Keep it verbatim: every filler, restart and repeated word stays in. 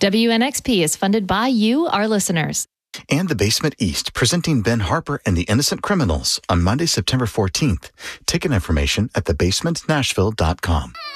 W N X P is funded by you, our listeners. And The Basement East, presenting Ben Harper and the Innocent Criminals on Monday, September fourteenth. Ticket information at the basement nashville dot com.